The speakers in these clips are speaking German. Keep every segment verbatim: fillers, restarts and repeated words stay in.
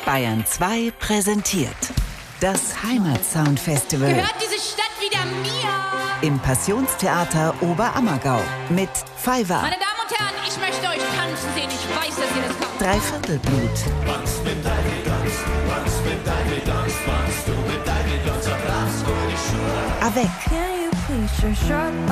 Bayern zwei präsentiert das Heimatsound-Festival. Gehört diese Stadt wieder mir? Im Passionstheater Oberammergau mit Pfeifer. Meine Damen und Herren, ich möchte euch tanzen sehen. Ich weiß, dass ihr das kommt. Dreiviertelblut. Was mit deinem Glanz, was mit deinem Glanz, was du mit deinem Glanz ablass, nur die Schuhe. Avec. Can you please just shut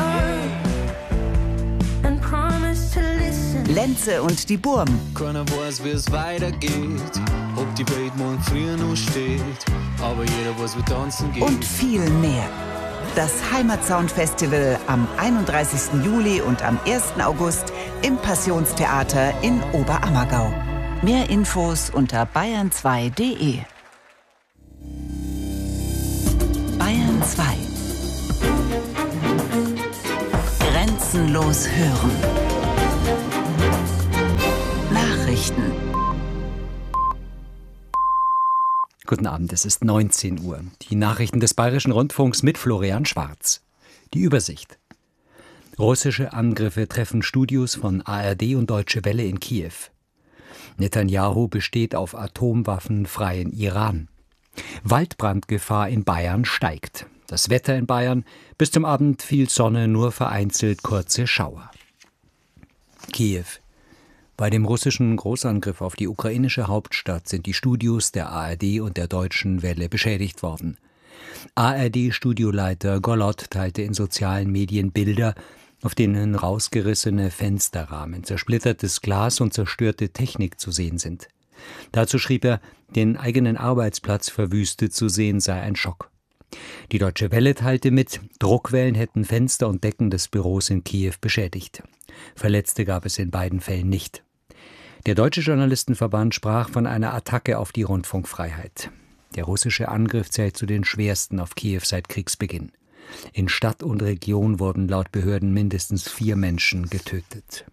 up and promise to listen? Lenze und die Burm. Keiner weiß, wie es weitergeht, ob die Welt morgen früher noch steht, aber jeder weiß, wie tanzen geht. Und viel mehr. Das Heimatsound-Festival am einunddreißigsten Juli und am ersten August im Passionstheater in Oberammergau. Mehr Infos unter bayern zwei punkt de. Bayern zwei. Grenzenlos hören. Nachrichten. Guten Abend, es ist neunzehn Uhr. Die Nachrichten des Bayerischen Rundfunks mit Florian Schwarz. Die Übersicht. Russische Angriffe treffen Studios von A R D und Deutsche Welle in Kiew. Netanjahu besteht auf atomwaffenfreien Iran. Waldbrandgefahr in Bayern steigt. Das Wetter in Bayern: bis zum Abend viel Sonne, nur vereinzelt kurze Schauer. Kiew. Bei dem russischen Großangriff auf die ukrainische Hauptstadt sind die Studios der A R D und der Deutschen Welle beschädigt worden. A R D-Studioleiter Golod teilte in sozialen Medien Bilder, auf denen rausgerissene Fensterrahmen, zersplittertes Glas und zerstörte Technik zu sehen sind. Dazu schrieb er, den eigenen Arbeitsplatz verwüstet zu sehen sei ein Schock. Die Deutsche Welle teilte mit, Druckwellen hätten Fenster und Decken des Büros in Kiew beschädigt. Verletzte gab es in beiden Fällen nicht. Der Deutsche Journalistenverband sprach von einer Attacke auf die Rundfunkfreiheit. Der russische Angriff zählt zu den schwersten auf Kiew seit Kriegsbeginn. In Stadt und Region wurden laut Behörden mindestens vier Menschen getötet.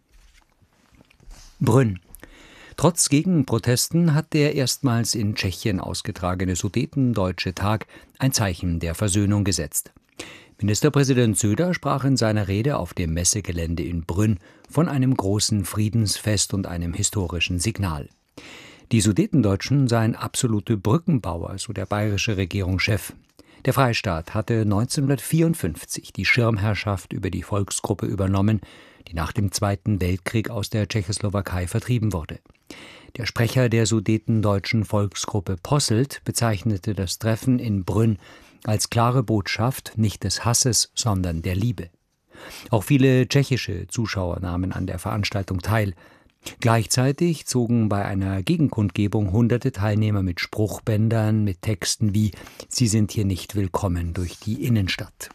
Brünn. Trotz Gegenprotesten hat der erstmals in Tschechien ausgetragene Sudetendeutsche Tag ein Zeichen der Versöhnung gesetzt. Ministerpräsident Söder sprach in seiner Rede auf dem Messegelände in Brünn von einem großen Friedensfest und einem historischen Signal. Die Sudetendeutschen seien absolute Brückenbauer, so der bayerische Regierungschef. Der Freistaat hatte neunzehnhundertvierundfünfzig die Schirmherrschaft über die Volksgruppe übernommen, die nach dem Zweiten Weltkrieg aus der Tschechoslowakei vertrieben wurde. Der Sprecher der Sudetendeutschen Volksgruppe Posselt bezeichnete das Treffen in Brünn als klare Botschaft nicht des Hasses, sondern der Liebe. Auch viele tschechische Zuschauer nahmen an der Veranstaltung teil. Gleichzeitig zogen bei einer Gegenkundgebung hunderte Teilnehmer mit Spruchbändern mit Texten wie »Sie sind hier nicht willkommen« durch die Innenstadt.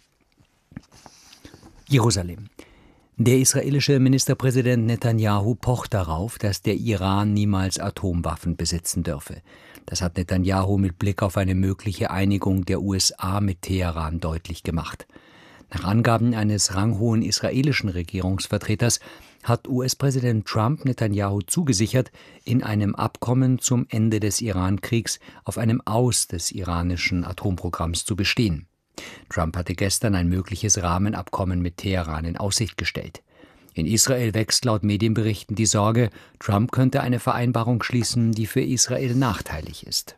Jerusalem. Der israelische Ministerpräsident Netanjahu pocht darauf, dass der Iran niemals Atomwaffen besitzen dürfe. Das hat Netanjahu mit Blick auf eine mögliche Einigung der U S A mit Teheran deutlich gemacht. Nach Angaben eines ranghohen israelischen Regierungsvertreters hat U S-Präsident Trump Netanjahu zugesichert, in einem Abkommen zum Ende des Iran-Kriegs auf einem Aus des iranischen Atomprogramms zu bestehen. Trump hatte gestern ein mögliches Rahmenabkommen mit Teheran in Aussicht gestellt. In Israel wächst laut Medienberichten die Sorge, Trump könnte eine Vereinbarung schließen, die für Israel nachteilig ist.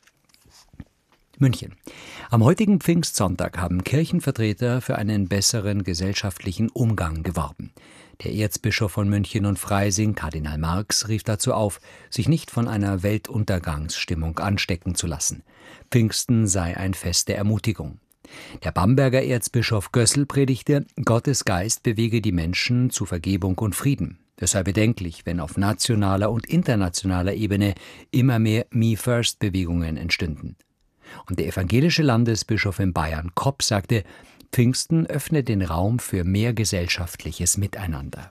München. Am heutigen Pfingstsonntag haben Kirchenvertreter für einen besseren gesellschaftlichen Umgang geworben. Der Erzbischof von München und Freising, Kardinal Marx, rief dazu auf, sich nicht von einer Weltuntergangsstimmung anstecken zu lassen. Pfingsten sei ein Fest der Ermutigung. Der Bamberger Erzbischof Gößl predigte, Gottes Geist bewege die Menschen zu Vergebung und Frieden. Es sei bedenklich, wenn auf nationaler und internationaler Ebene immer mehr Me-First-Bewegungen entstünden. Und der evangelische Landesbischof in Bayern, Kopp, sagte, Pfingsten öffne den Raum für mehr gesellschaftliches Miteinander.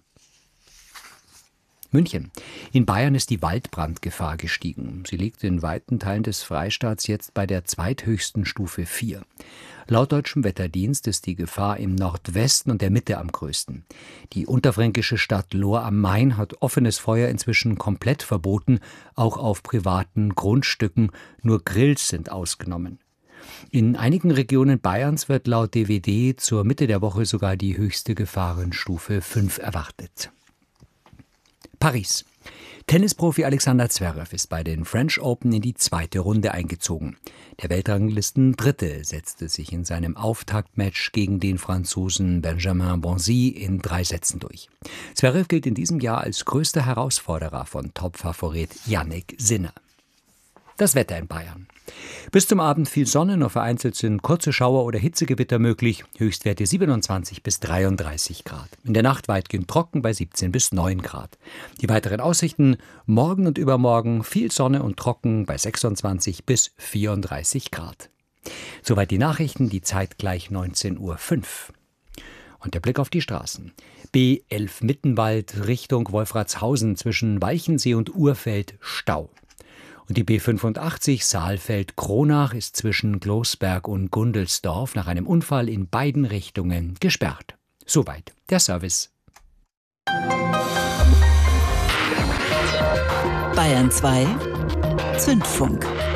München. In Bayern ist die Waldbrandgefahr gestiegen. Sie liegt in weiten Teilen des Freistaats jetzt bei der zweithöchsten Stufe vier. Laut deutschem Wetterdienst ist die Gefahr im Nordwesten und der Mitte am größten. Die unterfränkische Stadt Lohr am Main hat offenes Feuer inzwischen komplett verboten, auch auf privaten Grundstücken. Nur Grills sind ausgenommen. In einigen Regionen Bayerns wird laut D W D zur Mitte der Woche sogar die höchste Gefahrenstufe fünf erwartet. Paris. Tennisprofi Alexander Zverev ist bei den French Open in die zweite Runde eingezogen. Der Weltranglisten-Dritte setzte sich in seinem Auftaktmatch gegen den Franzosen Benjamin Bonzi in drei Sätzen durch. Zverev gilt in diesem Jahr als größter Herausforderer von Topfavorit Jannik Sinner. Das Wetter in Bayern. Bis zum Abend viel Sonne, nur vereinzelt sind kurze Schauer oder Hitzegewitter möglich. Höchstwerte siebenundzwanzig bis dreiunddreißig Grad. In der Nacht weitgehend trocken bei siebzehn bis neun Grad. Die weiteren Aussichten: morgen und übermorgen viel Sonne und trocken bei sechsundzwanzig bis vierunddreißig Grad. Soweit die Nachrichten, die Zeit gleich neunzehn Uhr fünf. Und der Blick auf die Straßen. B elf Mittenwald Richtung Wolfratshausen zwischen Walchensee und Urfeld Stau. Und die B fünfundachtzig Saalfeld-Kronach ist zwischen Glosberg und Gundelsdorf nach einem Unfall in beiden Richtungen gesperrt. Soweit der Service. Bayern zwei Zündfunk.